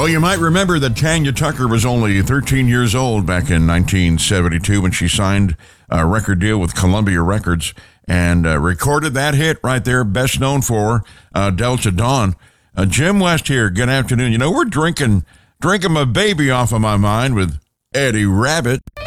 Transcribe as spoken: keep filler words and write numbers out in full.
Well, you might remember that Tanya Tucker was only thirteen years old back in nineteen seventy-two when she signed a record deal with Columbia Records and uh, recorded that hit right there, best known for uh, Delta Dawn. Uh, Jim West here. Good afternoon. You know, we're drinking drinking my baby off of my mind with Eddie Rabbitt.